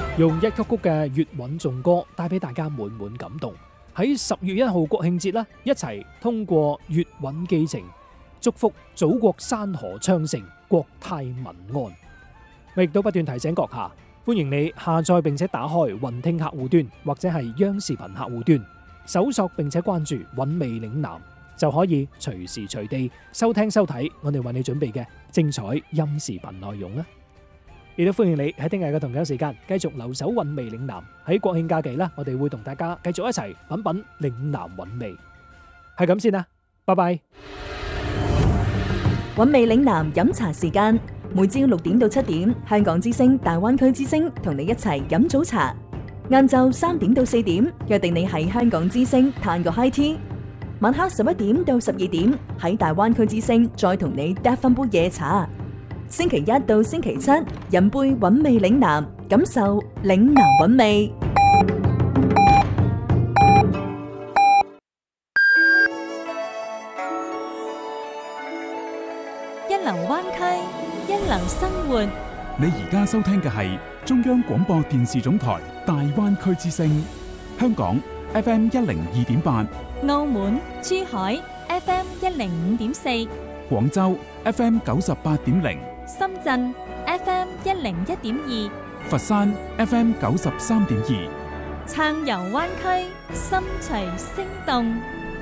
用一曲曲嘅粵韻頌歌帶俾大家滿滿感動。喺10月1號國慶節啦，一齊通過粵韻寄情，祝福祖國山河昌盛，國泰民安。我亦都不斷提醒閣下，歡迎你下載並且打開雲聽客戶端或者係央視頻客戶端，搜索並且關注韻味嶺南，就可以隨時隨地收聽收睇我哋為你準備嘅精彩音視頻內容啦。亦都歡迎你喺聽日嘅同樣時間繼續留守韻味嶺南。喺國慶假期啦，我哋會同大家繼續一齊品品嶺南韻味。係咁先啦，拜拜。 韻味嶺南飲茶時間，每朝6點到7點，香港之聲、大灣區之聲同你一齊飲早茶。晏晝3點到4點，約定你喺香港之聲嘆個 high tea。晚黑11點到12點，喺大灣區之聲再同你嗒翻杯夜茶。星期一到星期七，飲杯韻味嶺南，感受嶺南韻味。 一流灣區，一流生活。 你而家收聽嘅係中央廣播電視總台大灣區之聲，香港 FM 102.8， 澳門、珠海 FM 105.4， 廣州 FM 98.0， 深圳 FM 101.2， 佛山 FM 93.2， 撐遊灣區，心隨聲動。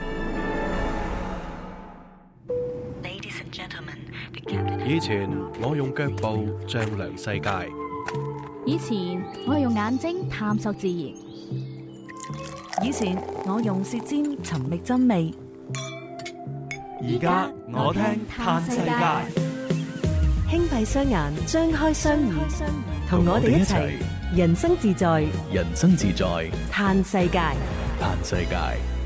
以前我用腳步丈量世界， 以前我係用眼睛探索自然， 以前我用舌尖尋覓真味， 而家我聽嘆世界。 輕閉雙眼，張開雙耳，同我哋一齊人生自在， 人生自在， 嘆世界， 嘆世界。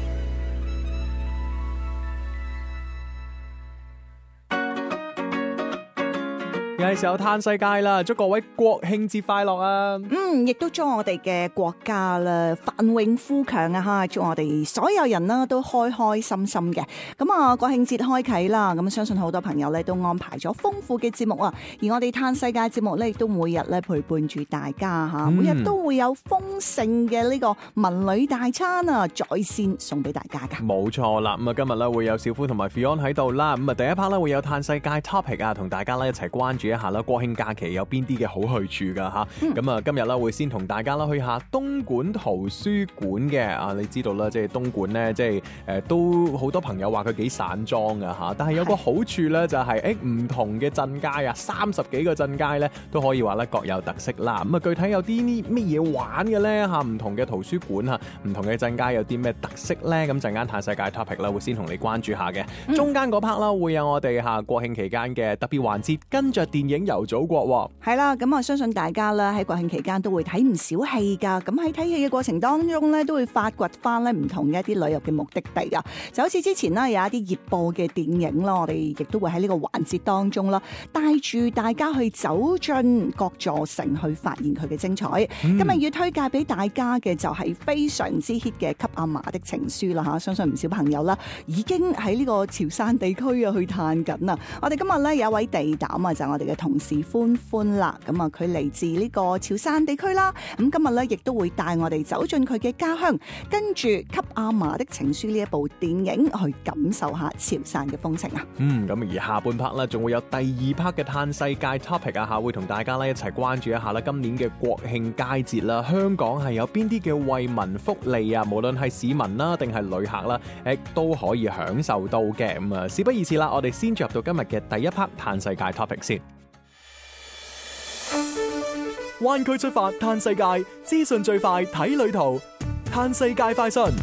係時候嘆世界啦！祝各位國慶節快樂啊！ 亦都祝我哋嘅國家啦繁榮富強啊！吓，祝我哋所有人啦都開開心心嘅。咁啊，國慶節開啟啦，咁相信好多朋友咧都安排咗豐富嘅節目啊。而我哋嘆世界節目咧，亦都每日咧陪伴住大家吓，每日都會有豐盛嘅呢個文旅大餐啊，在線送俾大家噶。 冇錯啦，咁啊今日咧會有小夫同埋 Fion 喺度啦。咁啊第一 part 咧會有嘆世界 topic 啊，同大家咧一齊關注一下啦，國慶假期有邊啲嘅好去處噶吓？咁啊今日咧會先同大家啦去下東莞圖書館嘅啊，你知道啦，即係東莞咧，即係都好多朋友話佢幾散裝噶吓，但係有個好處咧就係唔同嘅鎮街啊，30幾個鎮街咧都可以話咧各有特色啦。咁啊具體有啲乜嘢玩嘅咧吓？唔同嘅圖書館吓，唔同嘅鎮街有啲咩特色咧？咁陣間嘆世界 topic 啦，會先同你關注下嘅。中間嗰 part 啦會有我哋吓國慶期間嘅特別環節，跟着電影遊祖國。 係啦，咁啊相信大家啦喺國慶期間都會睇唔少戲噶，咁喺睇戲嘅過程當中咧，都會發掘翻咧唔同嘅一啲旅遊嘅目的地啊，就好似之前啦有一啲熱播嘅電影啦，我哋亦都會喺呢個環節當中啦，帶住大家去走進各座城去發現佢嘅精彩。今日要推介俾大家嘅就係非常之 hit 嘅《給阿嫲的情書》啦吓，相信唔少朋友啦已經喺呢個潮汕地區啊去嘆緊啊。我哋今日咧有一位地膽啊，就係我哋嘅同事歡歡啦，咁啊佢嚟自呢個潮汕地區啦，咁今日咧亦都會帶我哋走進佢嘅家鄉，跟住《給阿嫲的情書》呢一部電影去感受下潮汕嘅風情啊。 咁而下半 part 咧，仲會有第2 part 嘅嘆世界 topic 啊，會同大家咧一齊關注一下啦。今年嘅國慶佳節啦，香港係有邊啲嘅惠民福利啊？無論係市民啦，定係旅客啦，都可以享受到嘅。咁啊，事不宜遲啦，我哋先進入到今日嘅第1 part 嘆世界 topic 先。灣區出發嘆世界，資訊最快睇旅途，嘆世界快訊。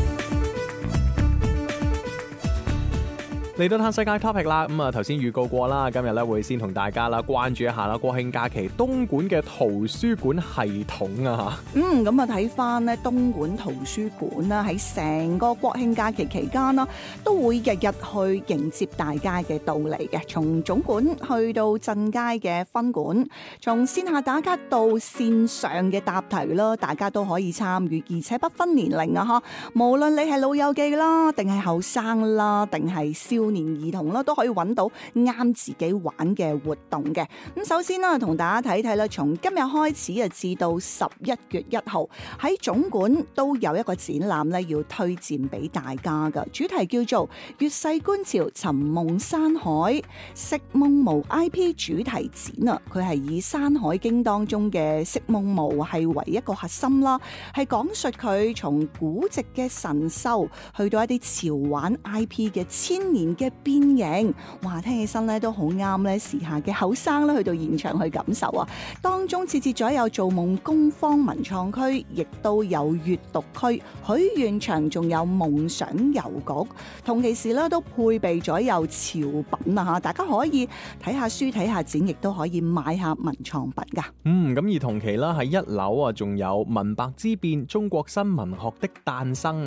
嚟到嘆世界 topic 啦，咁啊頭先預告過啦，今日咧會先同大家啦關注一下啦國慶假期東莞嘅圖書館系統啊嚇。 咁啊睇翻咧東莞圖書館啦，喺成個國慶假期期間啦，都會日日去迎接大家嘅到嚟嘅，從總館去到鎮街嘅分館，從線下打卡到線上嘅答題啦，大家都可以參與，而且不分年齡啊嚇，無論你係老友記啦，定係後生啦，定係少少年兒童啦，都可以揾到啱自己玩嘅活動嘅。咁首先啦，同大家睇睇啦，從今日開始啊，至到11月1號喺總館都有一個展覽咧，要推薦俾大家嘅，主題叫做《粵世觀潮尋夢山海》食夢毛 IP 主題展啊！佢係以《山海經》當中嘅食夢毛係為一個核心啦，係講述佢從古籍嘅神獸去到一啲潮玩 IP 嘅千年嘅變形，哇！聽起身咧都好啱咧時下嘅後生咧去到現場去感受啊！當中設置咗有造夢工坊文創區，亦都有閱讀區、許願場，仲有夢想郵局。同其時咧都配備咗有潮品啊嚇，大家可以睇下書、睇下展，亦都可以買下文創品噶。 咁而同期啦喺1樓啊，仲有文白之變、中國新文學的誕生